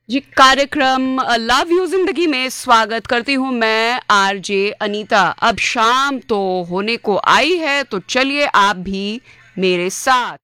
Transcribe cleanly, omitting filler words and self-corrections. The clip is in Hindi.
जी, कार्यक्रम लव यू जिंदगी में स्वागत करती हूँ मैं आरजे अनीता। अब शाम तो होने को आई है, तो चलिए आप भी मेरे साथ।